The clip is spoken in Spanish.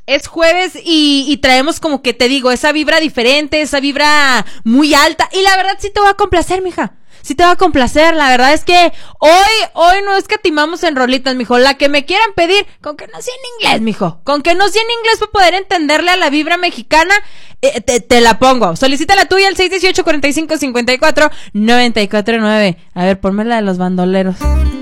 es jueves y traemos como que te digo, esa vibra diferente, esa vibra muy alta. Y la verdad sí te va a complacer, mija. Sí te va a complacer, la verdad es que hoy no escatimamos en rolitas, mijo. La que me quieran pedir, con que no sea en inglés, mijo. Con que no sea en inglés para poder entenderle a la vibra mexicana, te la pongo. Solicita la tuya al 618-4554-949. A ver, ponme la de los bandoleros.